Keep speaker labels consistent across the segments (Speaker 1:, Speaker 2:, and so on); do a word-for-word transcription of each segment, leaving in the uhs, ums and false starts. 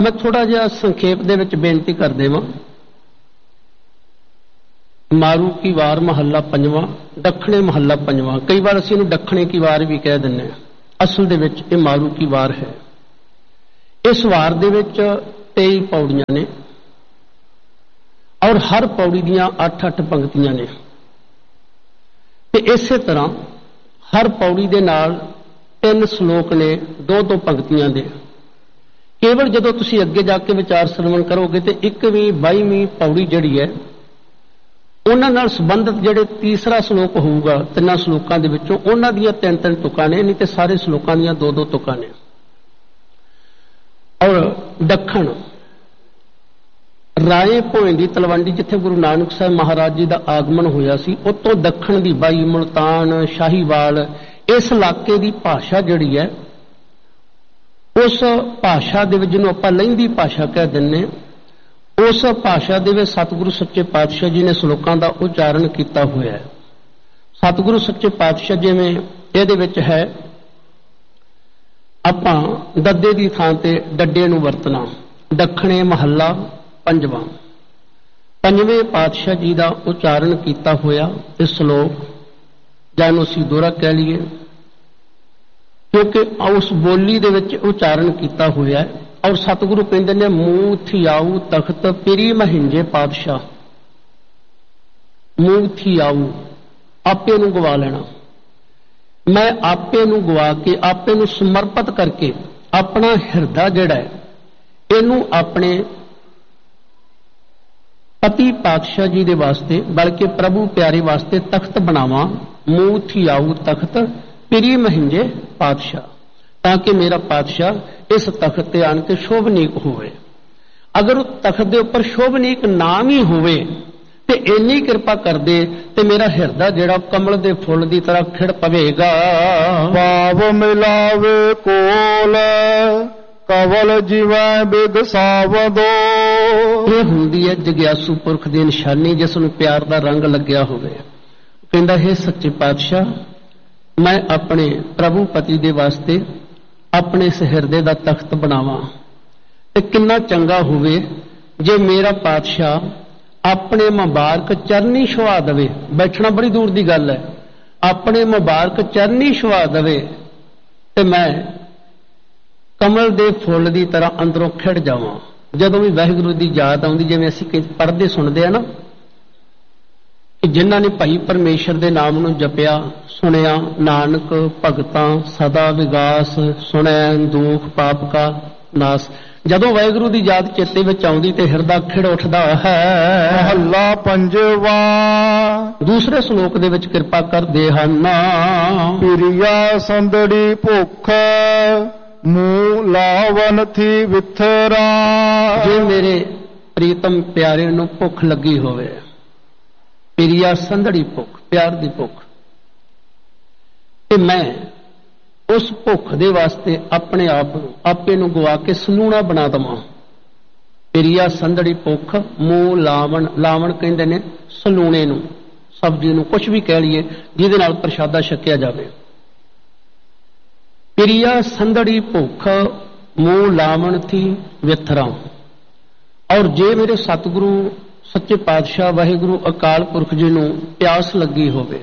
Speaker 1: मैं थोड़ा जिहा संखेप दे विच बेनती कर देवां। मारू की वार महला पंजवां, दखणे महला पंजवां। कई बार असीं इहनूं दखणे की वार भी कह दिंदे हां, असल दे विच इह मारू की वार है। इस वार दे विच तेई पौड़ियां ने और हर पौड़ी दीयां अठ अठ पंक्तियां ने ते इसे तरह हर पौड़ी दे नाल तीन श्लोक ने दो दो पंक्तियां दे। केवल जदों तुसीं अगे जाके विचार श्रवण करोगे तो इकवीं बाईवीं पौड़ी जिहड़ी है उन्हां नाल संबंधित जिहड़े तीसरा श्लोक होऊगा तिन्नां श्लोकां दे विचों उन्हां दीयां तीन तीन तुकां ने, नहीं तो सारे श्लोकां दीयां दो दो तुकां ने। और दखण राए भोए की तलवंडी जिथे गुरु नानक साहब महाराज जी का आगमन होया सी, उत्तों दखण की बाई मुल्तान शाहीवाल इस इलाके की भाषा जिहड़ी है उस भाषा दे विच जिहनूं आपां लहिंदी भाषा कह दिंदे, उस भाषा दे विच सतगुरु सच्चे पातशाह जी ने श्लोकां दा उच्चारण कीता होया है। सतगुरु सच्चे पातशाह जिवें इहदे विच है आपां दद्दे दी थां ते डड्डे नूं वरतना। दखणे महला पंजवां पंजवें पातशाह जी का उच्चारण किया होया इस श्लोक जानो असीं दोहरा कह लीए, क्योंकि उस बोली दे विच उच्चारण किया होया है। और सतगुरु कहंदे ने मूंह थियाऊ तख्त पिरी महिंजे पातशाह। मूंह थियाऊ आपे नूं गवा लेना, मैं आपे नूं गवा के आपे नूं समर्पित करके अपना हिरदा जिहड़ा है इहनूं अपने पति पातशाह जी दे वास्ते बल्कि प्रभु प्यारे वास्ते तख्त बनावा। मूंह थियाऊ तख्त पिरी महिंजे पातशाह, ताकि मेरा पातशाह इस तख्त ते आन के शोभनीक होवे। अगर उस तख्त दे उपर शोभनीक नाम ही होवे ते इन्नी कृपा कर दे ते मेरा हिरदा जिहड़ा कमल दे फुल दी तरह खिड़ पवेगा।
Speaker 2: भाव मिलावे कोल कवल जीवै बिग सावदो।
Speaker 1: ये हुंदी है जग्यासू पुरख दी निशानी जिस नूं प्यार दा रंग लग्या होवे। कहंदा है सच्चे पातशाह मैं अपने प्रभु पति दे वास्ते अपने इस हिरदे दा तख्त बनावां ते किन्ना चंगा होवे जे मेरा पातशाह अपने मुबारक चरनी छुआ दवे। बैठना बड़ी दूर दी गल है, अपने मुबारक चरनी छुआ दवे ते मैं कमल दे फुल दी तरह अंदरों खिड़ जावां। जदों भी वाहिगुरू दी याद आउंदी, जिवें असीं पढ़दे सुणदे आ ना कि जिन्हां ने भाई परमेश्वर दे नाम नूं जपिया सुनिया, नानक भगतां सदा विगास सुनै दुख पाप का नास। जदों वाहिगुरू दी याद चेते विच आउंदी ते हिरदा खिड़ उठदा है।
Speaker 2: महला पंजवा
Speaker 1: दूसरे श्लोक दे विच कृपा करदे हन।
Speaker 2: पिरिया संदड़ी भुख मूह लावन थी विथरा।
Speaker 1: जे मेरे प्रीतम प्यारे नूं भुख लगी होवे, पिरिया संदड़ी भुख प्यार दी भुख, ते मैं उस भुख दे वास्ते अपने आप आपे नूं गवा के सलूणा बना दवां। पिरिया संदड़ी भुख मूह लावण, लावण कहंदे ने सलूणे नूं, सब्जी नूं, कुछ भी कह लीए जिहदे नाल प्रशादा छकिया जावे। पिरिया संदड़ी भुख मूह लावण थी विथरा। और जे मेरे सतगुरु सच्चे पातशाह वाहिगुरू अकाल पुरख जी नूं प्यास लगी होवे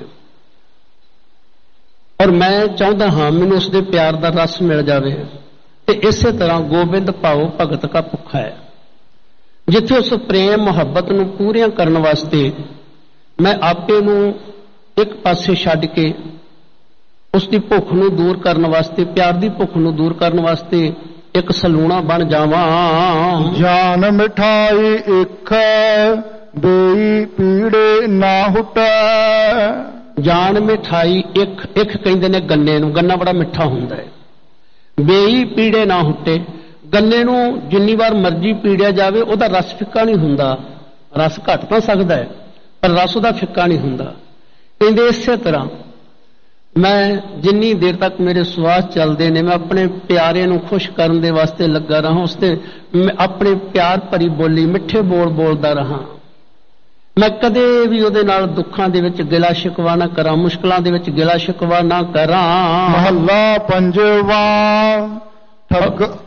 Speaker 1: और मैं चाहता हाँ मैनूं उसदे प्यार दा रस मिल जावे, ते इसे तरह गोबिंद भाव भगत का भुखा है। जिथे उस प्रेम मुहब्बत नूं पूरियां करन वास्ते मैं आपे नूं एक पासे छड्ड के उसकी भुख नूं दूर करने वास्ते, प्यार की भुख नूं दूर करने वास्ते एक सलूणा बन जावां।
Speaker 2: जान मिठाई इक बेई पीड़े ना हुटै।
Speaker 1: जान मिठाई इक, इक कहंदे ने गन्ने नूं, गन्ना बड़ा मिठा हुंदा है। बेई पीड़े ना हुटे, गन्ने नूं जिन्नी बार मर्जी पीड़िया जावे उहदा रस फिक्का नहीं हुंदा। रस घट तां सकदा है पर रस उहदा फिक्का नहीं हुंदा। कहंदे इसे तरह मैं जिन्नी देर तक मेरे श्वास चलते ने मैं अपने प्यारे नूं खुश करने दे वास्ते लगा रहा, उसते मैं अपने प्यार भरी बोली मिठे बोल बोलदा रहा। मैं कदे भी उहदे नाल दुखां दे विच गिला शिकवा ना करा, मुश्किलां दे विच गिला शिकवा ना करा।
Speaker 2: महला पंजवा ठग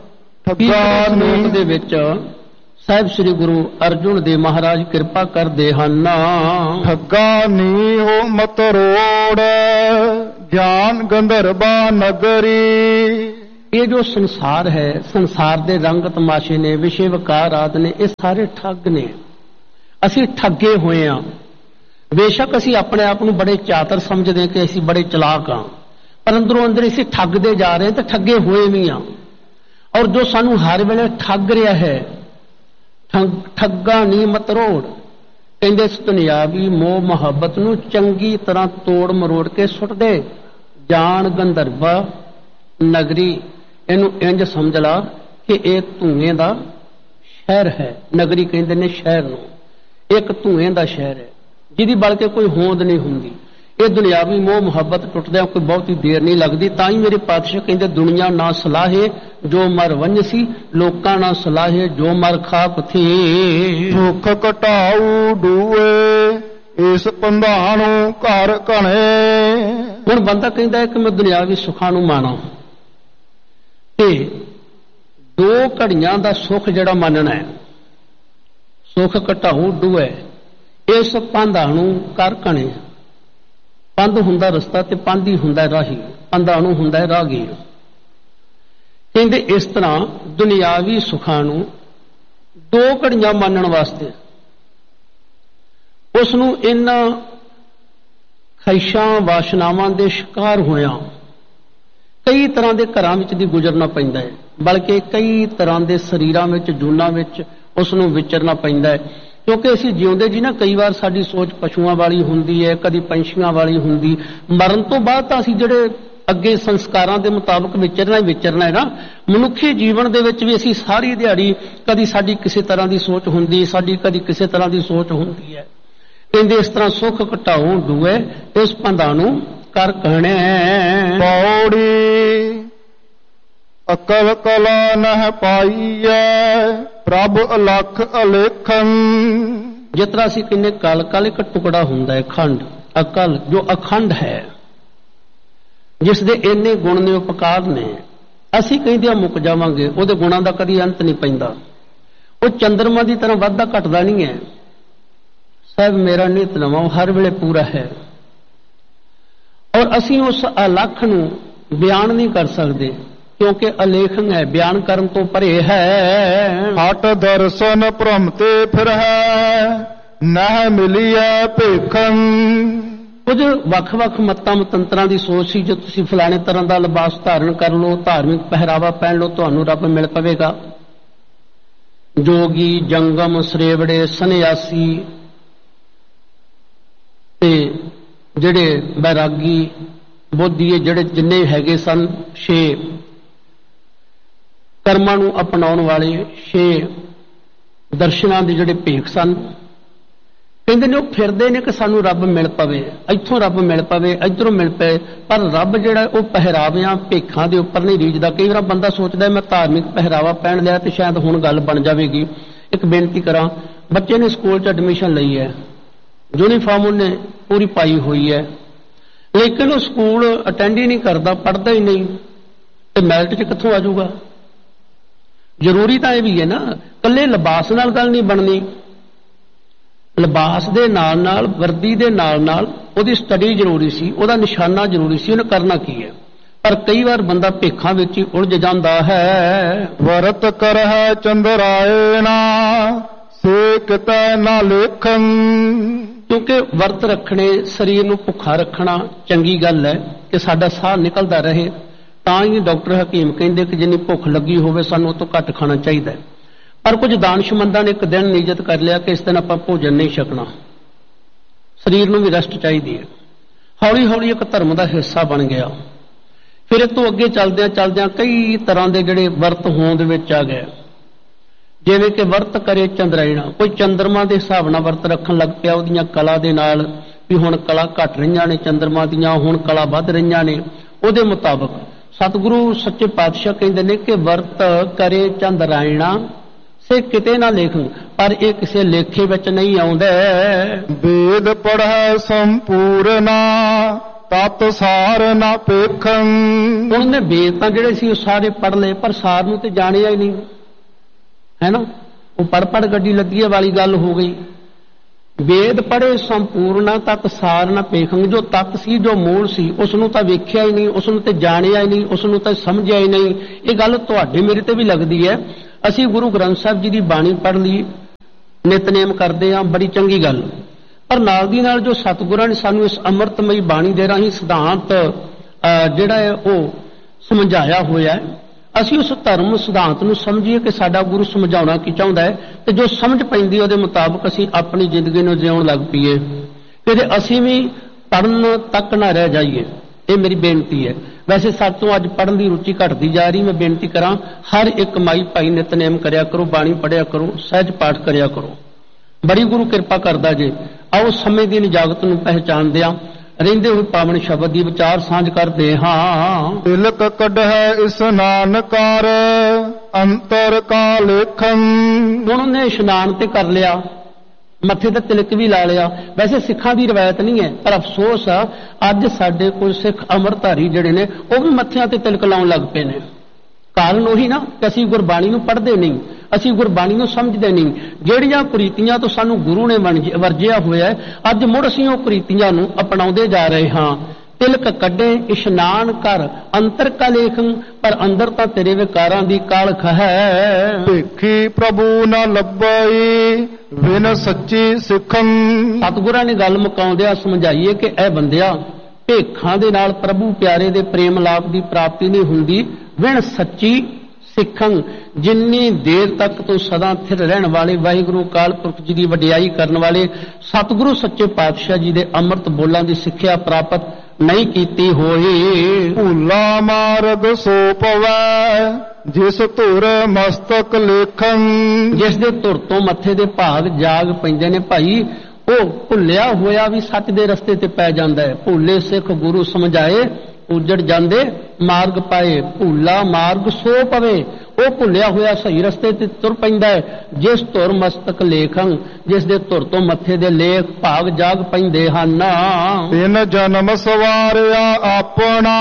Speaker 2: ਠੱਗਾ
Speaker 1: ਸ਼ਲੋਕ
Speaker 2: ਨੀ
Speaker 1: ਦੇ ਵਿੱਚ ਸਾਹਿਬ ਸ੍ਰੀ ਗੁਰੂ ਅਰਜੁਨ ਦੇਵ ਮਹਾਰਾਜ ਕਿਰਪਾ ਕਰਦੇ ਹਨ।
Speaker 2: ਠੱਗਾ ਨੀ ਹੋ ਮਤ ਰੋੜ ਗਿਆਨ ਗੰਧਰਵਾ ਨਗਰੀ।
Speaker 1: ਇਹ ਜੋ ਸੰਸਾਰ ਹੈ, ਸੰਸਾਰ ਦੇ ਰੰਗ ਤਮਾਸ਼ੇ ਨੇ, ਵਿਸ਼ੇ ਵਿਕਾਰ ਆਦਿ ਨੇ, ਇਹ ਸਾਰੇ ਠੱਗ ਨੇ। ਅਸੀਂ ਠੱਗੇ ਹੋਏ ਹਾਂ। ਬੇਸ਼ੱਕ ਅਸੀਂ ਆਪਣੇ ਆਪ ਨੂੰ ਬੜੇ ਚਾਤਰ ਸਮਝਦੇ ਹਾਂ ਕਿ ਅਸੀਂ ਬੜੇ ਚਲਾਕ ਹਾਂ, ਪਰ ਅੰਦਰੋਂ ਅੰਦਰ ਅਸੀਂ ਠੱਗਦੇ ਜਾ ਰਹੇ ਤੇ ਠੱਗੇ ਹੋਏ ਵੀ ਹਾਂ। ਔਰ ਜੋ ਸਾਨੂੰ ਹਰ ਵੇਲੇ ਠੱਗ ਰਿਹਾ ਹੈ, ਠੱਗਾ ਨੀ ਮਤ ਰੋੜ, ਕਹਿੰਦੇ ਇਸ ਦੁਨਿਆਵੀ ਮੋਹ ਮੁਹੱਬਤ ਨੂੰ ਚੰਗੀ ਤਰ੍ਹਾਂ ਤੋੜ ਮਰੋੜ ਕੇ ਸੁੱਟ ਦੇ। ਜਾਣ ਗੰਧਰਵਾ ਨਗਰੀ, ਇਹਨੂੰ ਇੰਜ ਸਮਝ ਲਾ ਕਿ ਇਹ ਧੂਏ ਦਾ ਸ਼ਹਿਰ ਹੈ। ਨਗਰੀ ਕਹਿੰਦੇ ਨੇ ਸ਼ਹਿਰ ਨੂੰ, ਇੱਕ ਧੂਏ ਦਾ ਸ਼ਹਿਰ ਹੈ ਜਿਹਦੀ ਬਲਕਿ ਕੋਈ ਹੋਂਦ ਨਹੀਂ ਹੁੰਦੀ। ਇਹ ਦੁਨਿਆਵੀ ਮੋਹ ਮੁਹੱਬਤ ਟੁੱਟਦਿਆਂ ਕੋਈ ਬਹੁਤੀ ਦੇਰ ਨਹੀਂ ਲੱਗਦੀ। ਤਾਂ ਹੀ ਮੇਰੇ ਪਾਤਸ਼ਾਹ ਕਹਿੰਦੇ ਦੁਨੀਆ ਨਾ ਸਲਾਹੇ ਜੋ ਮਰ ਵੰਜਸੀ, ਲੋਕਾਂ ਨਾ ਸਲਾਹੇ ਜੋ ਮਰ ਖਾਪ ਥੀ।
Speaker 2: ਦੁੱਖ ਘਟਾਊ ਡੂਏ ਇਸ ਪੰਧਾਣੂ ਘਰ ਘਣੇ।
Speaker 1: ਹੁਣ ਬੰਦਾ ਕਹਿੰਦਾ ਹੈ ਕਿ ਮੈਂ ਦੁਨਿਆਵੀ ਸੁੱਖਾਂ ਨੂੰ ਮਾਣਾ ਤੇ ਦੋ ਘੜੀਆਂ ਦਾ ਸੁੱਖ ਜਿਹੜਾ ਮੰਨਣਾ ਹੈ, ਸੁੱਖ ਘਟਾਊ ਡੂਏ ਇਸ ਪੰਧਾਣੂ ਘਰ ਘਣੇ। ਪੰਧ ਹੁੰਦਾ ਰਸਤਾ ਤੇ ਪੰਧੀ ਹੁੰਦਾ ਰਾਹੀ, ਪੰਧਾਣੂ ਹੁੰਦਾ ਰਾਹਗੀਰ। ਕਹਿੰਦੇ ਇਸ ਤਰ੍ਹਾਂ ਦੁਨਿਆਵੀ ਸੁੱਖਾਂ ਨੂੰ ਦੋ ਘੜੀਆਂ ਮੰਨਣ ਵਾਸਤੇ ਉਸ ਨੂੰ ਇਹਨਾਂ ਖਹਿਸ਼ਾਂ ਵਾਸ਼ਨਾਵਾਂ ਦੇ ਸ਼ਿਕਾਰ ਹੋਇਆ ਕਈ ਤਰ੍ਹਾਂ ਦੇ ਘਰਾਂ ਵਿੱਚ ਦੀ ਗੁਜ਼ਰਨਾ ਪੈਂਦਾ ਹੈ, ਬਲਕਿ ਕਈ ਤਰ੍ਹਾਂ ਦੇ ਸਰੀਰਾਂ ਵਿੱਚ, ਜੂਨਾਂ ਵਿੱਚ ਉਸ ਨੂੰ ਵਿਚਰਨਾ ਪੈਂਦਾ ਹੈ। ਕਿਉਂਕਿ ਅਸੀਂ ਜਿਉਂਦੇ ਜੀ ਨਾ, ਕਈ ਵਾਰ ਸਾਡੀ ਸੋਚ ਪਸ਼ੂਆਂ ਵਾਲੀ ਹੁੰਦੀ ਹੈ, ਕਦੀ ਪੰਛੀਆਂ ਵਾਲੀ ਹੁੰਦੀ। ਮਰਨ ਤੋਂ ਬਾਅਦ ਤਾਂ ਅਸੀਂ ਜਿਹੜੇ ਅੱਗੇ ਸੰਸਕਾਰਾਂ ਦੇ ਮੁਤਾਬਕ ਵਿਚਰਨਾ ਹੀ ਵਿਚਰਨਾ ਹੈ ਨਾ। ਮਨੁੱਖੀ ਜੀਵਨ ਦੇ ਵਿੱਚ ਵੀ ਅਸੀਂ ਸਾਰੀ ਦਿਹਾੜੀ ਕਦੀ ਸਾਡੀ ਕਿਸੇ ਤਰ੍ਹਾਂ ਦੀ ਸੋਚ ਹੁੰਦੀ, ਸਾਡੀ ਕਦੀ ਕਿਸੇ ਤਰ੍ਹਾਂ ਦੀ ਸੋਚ ਹੁੰਦੀ ਹੈ। ਕਹਿੰਦੇ ਇਸ ਤਰ੍ਹਾਂ ਸੁੱਖ ਘਟਾਉ ਡੂਏ ਇਸ ਪੰਧਾਂ ਨੂੰ ਕਰ ਕਹਿਣੇ।
Speaker 2: ਪੌੜੀ ਅਕਲ ਕਲਾ ਨਹਿ ਪਾਈਐ ਪ੍ਰਭ ਅਲਖ ਅਲੇਖਨ।
Speaker 1: ਜਿਸ ਤਰ੍ਹਾਂ ਅਸੀਂ ਕਹਿੰਦੇ ਕਲ, ਕਲ ਇੱਕ ਟੁਕੜਾ ਹੁੰਦਾ ਹੈ, ਖੰਡ। ਅਕਲ ਜੋ ਅਖੰਡ ਹੈ, ਜਿਸ ਦੇ ਇੰਨੇ ਗੁਣ ਨੇ, ਉਪਕਾਰ ਨੇ, ਅਸੀਂ ਕਹਿੰਦੇ ਆ ਮੁੱਕ ਜਾਵਾਂਗੇ, ਉਹਦੇ ਗੁਣਾਂ ਦਾ ਕਦੀ ਅੰਤ ਨਹੀਂ ਪੈਂਦਾ। ਉਹ ਚੰਦਰਮਾ ਦੀ ਤਰ੍ਹਾਂ ਵੱਧਦਾ ਘਟਦਾ ਨਹੀਂ ਹੈ। ਸਾਹਿਬ ਮੇਰਾ ਨਿਤ ਨਵਾਂ ਉਹ ਹਰ ਵੇਲੇ ਪੂਰਾ ਹੈ। ਔਰ ਅਸੀਂ ਉਸ ਅਲਖ ਨੂੰ ਬਿਆਨ ਨਹੀਂ ਕਰ ਸਕਦੇ ਕਿਉਂਕਿ ਅਲੇਖਨ ਹੈ, ਬਿਆਨ ਕਰਨ ਤੋਂ ਪਰੇ ਹੈ।
Speaker 2: ਹਟ ਦਰਸ਼ਨ ਭ੍ਰਮ ਤੇ ਫਿਰ ਹੈ ਨਹਿ ਮਿਲੀਐ ਭੇਖਨ।
Speaker 1: ਕੁਝ ਵੱਖ-ਵੱਖ ਮੱਤਾਂ ਮਤੰਤਰਾਂ ਦੀ ਸੋਚ ਸੀ, ਜੋ ਤੁਸੀਂ ਫਲਾਣੇ ਤਰ੍ਹਾਂ ਦਾ ਲਿਬਾਸ ਧਾਰਨ ਕਰ ਲਓ, ਧਾਰਮਿਕ ਪਹਿਰਾਵਾ ਪਹਿਨ ਲਓ, ਤੁਹਾਨੂੰ ਰੱਬ ਮਿਲ ਪਵੇਗਾ। ਜੋਗੀ, ਜੰਗਮ, ਸਰੇਵੜੇ, ਸੰਨਿਆਸੀ ਤੇ ਜਿਹੜੇ ਬੈਰਾਗੀ, ਬੋਧੀਏ, ਜਿਹੜੇ ਜਿੰਨੇ ਹੈਗੇ ਸਨ, ਛੇ ਕਰਮਾਂ ਨੂੰ ਅਪਣਾਉਣ ਵਾਲੇ, ਛੇ ਦਰਸ਼ਨਾਂ ਦੇ ਜਿਹੜੇ ਭੇਖ ਸਨ, ਕਹਿੰਦੇ ਨੇ ਉਹ ਫਿਰਦੇ ਨੇ ਕਿ ਸਾਨੂੰ ਰੱਬ ਮਿਲ ਪਵੇ, ਇੱਥੋਂ ਰੱਬ ਮਿਲ ਪਵੇ, ਇੱਧਰੋਂ ਮਿਲ ਪਏ। ਪਰ ਰੱਬ ਜਿਹੜਾ ਉਹ ਪਹਿਰਾਵਿਆਂ ਭੇਖਾਂ ਦੇ ਉੱਪਰ ਨਹੀਂ ਰੀਝਦਾ। ਕਈ ਵਾਰ ਬੰਦਾ ਸੋਚਦਾ ਮੈਂ ਧਾਰਮਿਕ ਪਹਿਰਾਵਾ ਪਹਿਨ ਲਿਆ ਤੇ ਸ਼ਾਇਦ ਹੁਣ ਗੱਲ ਬਣ ਜਾਵੇਗੀ। ਇੱਕ ਬੇਨਤੀ ਕਰਾਂ, ਬੱਚੇ ਨੇ ਸਕੂਲ 'ਚ ਐਡਮਿਸ਼ਨ ਲਈ ਹੈ, ਯੂਨੀਫਾਰਮ ਉਹਨੇ ਪੂਰੀ ਪਾਈ ਹੋਈ ਹੈ, ਲੇਕਿਨ ਉਹ ਸਕੂਲ ਅਟੈਂਡ ਹੀ ਨਹੀਂ ਕਰਦਾ, ਪੜ੍ਹਦਾ ਹੀ ਨਹੀਂ, ਤੇ ਮੈਰਿਟ 'ਚ ਕਿੱਥੋਂ ਆ ਜਾਊਗਾ? ਜ਼ਰੂਰੀ ਤਾਂ ਇਹ ਵੀ ਹੈ ਨਾ, ਇਕੱਲੇ ਲਿਬਾਸ ਨਾਲ ਗੱਲ ਨਹੀਂ ਬਣਨੀ। ਲਿਬਾਸ ਦੇ ਨਾਲ ਨਾਲ, ਵਰਦੀ ਦੇ ਨਾਲ ਨਾਲ ਉਹਦੀ ਸਟੱਡੀ ਜ਼ਰੂਰੀ ਸੀ, ਉਹਦਾ ਨਿਸ਼ਾਨਾ ਜ਼ਰੂਰੀ ਸੀ, ਉਹਨੇ ਕਰਨਾ ਕੀ ਹੈ। ਪਰ ਕਈ ਵਾਰ ਬੰਦਾ ਭੇਖਾਂ ਵਿੱਚ ਹੀ ਉਲਝ ਜਾਂਦਾ ਹੈ।
Speaker 2: ਵਰਤ ਕਰਹਿ ਚੰਦਰਾਇਣਾ ਸੇ ਕਿਤੈ ਨਾ ਲੇਖਨ।
Speaker 1: ਕਿਉਂਕਿ ਵਰਤ ਰੱਖਣੇ, ਸਰੀਰ ਨੂੰ ਭੁੱਖਾ ਰੱਖਣਾ ਚੰਗੀ ਗੱਲ ਹੈ ਕਿ ਸਾਡਾ ਸਾਹ ਨਿਕਲਦਾ ਰਹੇ। ਤਾਂ ਹੀ ਡਾਕਟਰ ਹਕੀਮ ਕਹਿੰਦੇ ਕਿ ਜਿੰਨੀ ਭੁੱਖ ਲੱਗੀ ਹੋਵੇ ਸਾਨੂੰ ਉਹ ਤੋਂ ਘੱਟ ਖਾਣਾ ਚਾਹੀਦਾ ਹੈ। ਪਰ ਕੁਝ ਦਾਨਸ਼ਮੰਦਾਂ ਨੇ ਇੱਕ ਦਿਨ ਨਿਯਤ ਕਰ ਲਿਆ ਕਿ ਇਸ ਦਿਨ ਆਪਾਂ ਭੋਜਨ ਨਹੀਂ ਛਕਣਾ, ਸਰੀਰ ਨੂੰ ਵੀ ਰੈਸਟ ਚਾਹੀਦੀ ਹੈ। ਹੌਲੀ ਹੌਲੀ ਇੱਕ ਧਰਮ ਦਾ ਹਿੱਸਾ ਬਣ ਗਿਆ। ਫਿਰ ਇਹ ਤੋਂ ਅੱਗੇ ਚੱਲਦਿਆਂ ਚੱਲਦਿਆਂ ਕਈ ਤਰ੍ਹਾਂ ਦੇ ਜਿਹੜੇ ਵਰਤ ਹੋਂਦ ਵਿੱਚ ਆ ਗਏ, ਜਿਵੇਂ ਕਿ ਵਰਤ ਕਰੇ ਚੰਦਰਾਇਣਾ। ਕੋਈ ਚੰਦਰਮਾ ਦੇ ਹਿਸਾਬ ਨਾਲ ਵਰਤ ਰੱਖਣ ਲੱਗ ਪਿਆ, ਉਹਦੀਆਂ ਕਲਾ ਦੇ ਨਾਲ, ਵੀ ਹੁਣ ਕਲਾ ਘਟ ਰਹੀਆਂ ਨੇ ਚੰਦਰਮਾ ਦੀਆਂ, ਹੁਣ ਕਲਾ ਵੱਧ ਰਹੀਆਂ ਨੇ। ਉਹਦੇ ਮੁਤਾਬਕ ਸਤਿਗੁਰੂ ਸੱਚੇ ਪਾਤਸ਼ਾਹ ਕਹਿੰਦੇ ਨੇ ਕਿ ਵਰਤ ਕਰੇ ਚੰਦਰਾਇਣਾ ਸੇ ਕਿਤੇ ਨਾ ਲੇਖਣ, ਪਰ ਇਹ ਕਿਸੇ ਲੇਖੇ ਵਿੱਚ ਨਹੀਂ ਆਉਂਦਾ।
Speaker 2: ਵੇਦ ਪੜ੍ਹੈ ਸੰਪੂਰਨਾ ਤਤ ਸਾਰ ਨਾ ਪੇਖੰ।
Speaker 1: ਉਹਨੇ ਵੇਦ ਤਾਂ ਜਿਹੜੇ ਸੀ ਉਹ ਸਾਰੇ ਪੜ੍ਹ ਲਏ, ਪਰ ਸਾਰ ਨੂੰ ਤੇ ਜਾਣਿਆ ਹੀ ਨਹੀਂ, ਹੈ ਨਾ। ਉਹ ਪੜ੍ਹ ਪੜ੍ਹ ਗੱਡੀ ਲੱਗੀ ਵਾਲੀ ਗੱਲ ਹੋ ਗਈ। ਵੇਦ ਪੜ੍ਹੇ ਸੰਪੂਰਨ ਤਤ ਸਾਰ ਨਾ ਪੇਖੰ। ਜੋ ਤਤ ਸੀ, ਜੋ ਮੂਲ ਸੀ, ਉਸ ਨੂੰ ਤਾਂ ਵੇਖਿਆ ਹੀ ਨਹੀਂ, ਉਸ ਨੂੰ ਤੇ ਜਾਣਿਆ ਹੀ ਨਹੀਂ, ਉਸ ਨੂੰ ਤਾਂ ਸਮਝਿਆ ਹੀ ਨਹੀਂ। ਇਹ ਗੱਲ ਤੁਹਾਡੇ ਮੇਰੇ ਤੇ ਵੀ ਲੱਗਦੀ ਹੈ। ਅਸੀਂ ਗੁਰੂ ਗ੍ਰੰਥ ਸਾਹਿਬ ਜੀ ਦੀ ਬਾਣੀ ਪੜ੍ਹ ਲਈ, ਨਿਤਨੇਮ ਕਰਦੇ ਹਾਂ, ਬੜੀ ਚੰਗੀ ਗੱਲ, ਪਰ ਨਾਲ ਦੀ ਨਾਲ ਜੋ ਸਤਿਗੁਰਾਂ ਨੇ ਸਾਨੂੰ ਇਸ ਅੰਮ੍ਰਿਤਮਈ ਬਾਣੀ ਦੇ ਰਾਹੀਂ ਸਿਧਾਂਤ ਜਿਹੜਾ ਹੈ ਉਹ ਸਮਝਾਇਆ ਹੋਇਆ ਹੈ, ਅਸੀਂ ਉਸ ਧਰਮ ਸਿਧਾਂਤ ਨੂੰ ਸਮਝੀਏ ਕਿ ਸਾਡਾ ਗੁਰੂ ਸਮਝਾਉਣਾ ਕੀ ਚਾਹੁੰਦਾ ਹੈ, ਤੇ ਜੋ ਸਮਝ ਪੈਂਦੀ ਉਹਦੇ ਮੁਤਾਬਕ ਅਸੀਂ ਆਪਣੀ ਜ਼ਿੰਦਗੀ ਨੂੰ ਜਿਉਣ ਲੱਗ ਪਈਏ, ਤੇ ਅਸੀਂ ਵੀ ਪੜ੍ਹਨ ਤੱਕ ਨਾ ਰਹਿ ਜਾਈਏ। ਇਹ ਮੇਰੀ ਬੇਨਤੀ ਹੈ। ਵੈਸੇ ਸਾਡੇ ਤੋਂ ਅੱਜ ਪੜ੍ਹਨ ਦੀ ਰੁਚੀ ਘਟਦੀ ਜਾ ਰਹੀ। ਮੈਂ ਬੇਨਤੀ ਕਰਾਂ, ਹਰ ਇੱਕ ਮਾਈ ਭਾਈ ਨਿਤਨੇਮ ਕਰਿਆ ਕਰੋ, ਬਾਣੀ ਪੜ੍ਹਿਆ ਕਰੋ, ਸਹਿਜ ਪਾਠ ਕਰਿਆ ਕਰੋ, ਬੜੀ ਗੁਰੂ ਕਿਰਪਾ ਕਰਦਾ ਜੇ। ਆਓ ਸਮੇਂ ਦੀ ਨਿਜਾਗਤ ਨੂੰ ਪਹਿਚਾਣਦਿਆਂ ਰਹਿੰਦੇ ਹੋਏ ਪਾਵਨ ਸ਼ਬਦ ਦੀ ਵਿਚਾਰ ਸਾਂਝ ਕਰਦੇ ਹਾਂ।
Speaker 2: ਤਿਲਕ ਕੱਢੈ ਇਸਨਾਨ ਕਰ ਅੰਤਰ ਕਾ ਲੇਖੰ।
Speaker 1: ਹੁਣ ਉਹਨੇ ਇਸ਼ਨਾਨ ਤੇ ਕਰ ਲਿਆ, ਮੱਥੇ ਤੇ ਤਿਲਕ ਵੀ ਲਾ ਲਿਆ। ਵੈਸੇ ਸਿੱਖਾਂ ਦੀ ਰਵਾਇਤ ਨਹੀਂ ਹੈ, ਪਰ ਅਫਸੋਸ ਆ ਅੱਜ ਸਾਡੇ ਕੋਲ ਸਿੱਖ ਅੰਮ੍ਰਿਤਧਾਰੀ ਜਿਹੜੇ ਨੇ ਉਹ ਵੀ ਮੱਥਿਆਂ ਤੇ ਤਿਲਕ ਲਾਉਣ ਲੱਗ ਪਏ ਨੇ। ਕਾਰਨ ਉਹੀ ਨਾ ਕਿ ਅਸੀਂ ਗੁਰਬਾਣੀ ਨੂੰ ਪੜ੍ਹਦੇ ਨਹੀਂ, ਅਸੀਂ ਗੁਰਬਾਣੀ ਨੂੰ ਸਮਝਦੇ ਨਹੀਂ। ਜਿਹੜੀਆਂ ਕੁਰੀਤੀਆਂ ਤੋਂ ਸਾਨੂੰ ਗੁਰੂ ਨੇ ਵਰਜਿਆ ਹੋਇਆ ਹੈ, ਅੱਜ ਮੁੜ ਅਸੀਂ ਉਹ ਕੁਰੀਤੀਆਂ ਨੂੰ ਅਪਣਾਉਂਦੇ ਜਾ ਰਹੇ ਹਾਂ। ਤਿਲਕ ਕੱਢੇ ਇਸ਼ਨਾਨ ਕਰ ਅੰਤਰ ਕਾ ਲੇਖੰ। ਪਰ ਅੰਦਰ ਤਾਂ ਤੇਰੇ ਵਿਕਾਰਾਂ ਦੀ ਕਾਲਖ ਹੈ।
Speaker 2: ਭੇਖੀ ਪ੍ਰਭੂ ਨਾ ਲੱਭਈ ਬਿਨ ਸੱਚੀ ਸਿੱਖੰ।
Speaker 1: ਸਤਿਗੁਰਾਂ ਨੇ ਗੱਲ ਮੁਕਾਉਂਦਿਆਂ ਸਮਝਾਈਏ ਕਿ ਇਹ ਬੰਦਿਆ, ਭੇਖਾਂ ਦੇ ਨਾਲ ਪ੍ਰਭੂ ਪਿਆਰੇ ਦੇ ਪ੍ਰੇਮ ਲਾਭ ਦੀ ਪ੍ਰਾਪਤੀ ਨਹੀਂ ਹੁੰਦੀ ਬਿਨ ਸੱਚੀ ਸਿੱਖੰ। ਜਿੰਨੀ ਦੇਰ ਤੱਕ ਤੋਂ ਸਦਾ ਸਥਿਰ ਰਹਿਣ ਵਾਲੇ ਵਾਹਿਗੁਰੂ ਅਕਾਲ ਪੁਰਖ ਜੀ ਦੀ ਵਡਿਆਈ ਕਰਨ ਵਾਲੇ ਸਤਿਗੁਰੂ ਸੱਚੇ ਪਾਤਸ਼ਾਹ ਜੀ ਦੇ ਅੰਮ੍ਰਿਤ ਬੋਲਾਂ ਦੀ ਸਿੱਖਿਆ ਪ੍ਰਾਪਤ ਨਹੀਂ ਕੀਤੀ ਹੋਈ।
Speaker 2: ਭੂਲਾ ਮਾਰਗ ਸੋ ਪਵੈ ਜਿਸ ਧੁਰ ਮਸਤਕ ਲੇਖੰ।
Speaker 1: ਜਿਸ ਦੇ ਧੁਰ ਤੋਂ ਮੱਥੇ ਦੇ ਭਾਗ ਜਾਗ ਪੈਂਦੇ ਨੇ ਭਾਈ, ਉਹ ਭੁੱਲਿਆ ਹੋਇਆ ਵੀ ਸੱਚ ਦੇ ਰਸਤੇ ਤੇ ਪੈ ਜਾਂਦਾ ਹੈ। ਭੁੱਲੇ ਸਿੱਖ ਗੁਰੂ ਸਮਝਾਏ ਉਜੜ ਜਾਂਦੇ ਮਾਰਗ ਪਾਏ। ਭੁੱਲਾ ਮਾਰਗ ਸੋ ਪਵੇ, ਉਹ ਭੁੱਲਿਆ ਹੋਇਆ ਸਹੀ ਰਸਤੇ ਤੇ ਤੁਰ ਪੈਂਦਾ ਹੈ। ਜਿਸ ਧੁਰ ਮਸਤਕ ਲੇਖੰ, ਜਿਸ ਦੇ ਧੁਰ ਤੋਂ ਮੱਥੇ ਦੇ ਲੇਖ ਭਾਗ ਜਾਗ ਪੈਂਦੇ ਹਨ।
Speaker 2: ਤਿੰਨ ਜਨਮ ਸਵਾਰਿਆ ਆਪਣਾ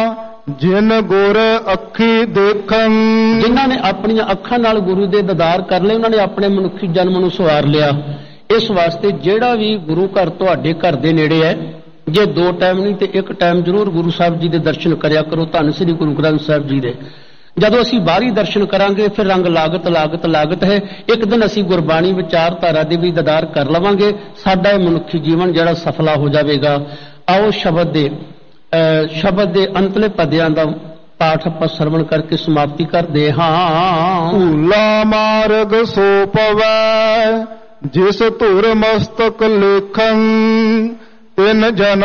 Speaker 2: ਜਿਨ ਗੁਰ ਅੱਖੀ ਦੇਖੰ।
Speaker 1: ਜਿਨ੍ਹਾਂ ਨੇ ਆਪਣੀਆਂ ਅੱਖਾਂ ਨਾਲ ਗੁਰੂ ਦੇ ਦੀਦਾਰ ਕਰ ਲਏ, ਉਹਨਾਂ ਨੇ ਆਪਣੇ ਮਨੁੱਖੀ ਜਨਮ ਨੂੰ ਸਵਾਰ ਲਿਆ। ਇਸ ਵਾਸਤੇ ਜਿਹੜਾ ਵੀ ਗੁਰੂ ਘਰ ਤੁਹਾਡੇ ਘਰ ਦੇ ਨੇੜੇ ਹੈ, ਜੇ ਦੋ ਟਾਈਮ ਨਹੀਂ ਤੇ ਇੱਕ ਟਾਈਮ ਜ਼ਰੂਰ ਗੁਰੂ ਸਾਹਿਬ ਜੀ ਦੇ ਦਰਸ਼ਨ ਕਰਿਆ ਕਰੋ, ਧੰਨ ਸ੍ਰੀ ਗੁਰੂ ਗ੍ਰੰਥ ਸਾਹਿਬ ਜੀ ਦੇ। ਜਦੋਂ ਅਸੀਂ ਬਾਹਰੀ ਦਰਸ਼ਨ ਕਰਾਂਗੇ ਫਿਰ ਰੰਗ ਲਾਗਤ ਲਾਗਤ ਲਾਗਤ ਹੈ। ਇੱਕ ਦਿਨ ਅਸੀਂ ਗੁਰਬਾਣੀ ਵਿਚਾਰਧਾਰਾ ਦੇ ਵੀ ਦੀਦਾਰ ਕਰ ਲਵਾਂਗੇ, ਸਾਡਾ ਇਹ ਮਨੁੱਖੀ ਜੀਵਨ ਜਿਹੜਾ ਸਫਲਾ ਹੋ ਜਾਵੇਗਾ। ਆਓ ਸ਼ਬਦ ਦੇ ਸ਼ਬਦ ਦੇ ਅੰਤਲੇ ਪਦਿਆਂ ਦਾ ਪਾਠ ਆਪਾਂ ਸਰਵਣ ਕਰਕੇ ਸਮਾਪਤੀ ਕਰਦੇ ਹਾਂ।
Speaker 2: ਭੂਲਾ ਮਾਰਗ ਸੋ ਪਵੈ ਜਿਸ ਧੁਰ ਮਸਤਕ ਲੇਖੰ। ਤਿੰਨ ਜਨ